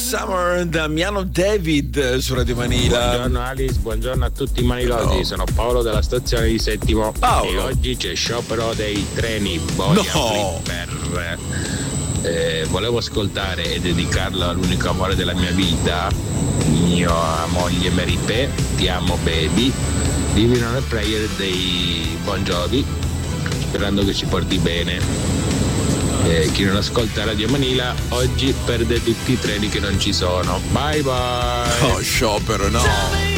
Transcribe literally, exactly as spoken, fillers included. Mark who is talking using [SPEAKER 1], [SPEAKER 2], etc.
[SPEAKER 1] Summer, Damiano David su Radio Manila.
[SPEAKER 2] Buongiorno Alice, buongiorno a tutti i manilosi,
[SPEAKER 1] no.
[SPEAKER 2] sono Paolo della stazione di Settimo
[SPEAKER 1] Paolo.
[SPEAKER 2] e oggi c'è sciopero dei treni Boia
[SPEAKER 1] No.
[SPEAKER 2] Flipper. Eh, volevo ascoltare e dedicarlo all'unico amore della mia vita, mia moglie Mary P, ti amo baby, Living on a Prayer dei Bon Jovi, sperando che ci porti bene. Eh, chi non ascolta Radio Manila oggi perde tutti i treni che non ci sono. Bye bye.
[SPEAKER 1] Oh, sciopero, no.